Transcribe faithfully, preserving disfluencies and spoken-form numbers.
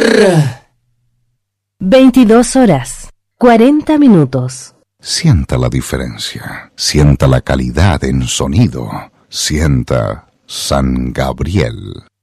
veintidós horas, cuarenta minutos. Sienta la diferencia, sienta la calidad en sonido, sienta San Gabriel.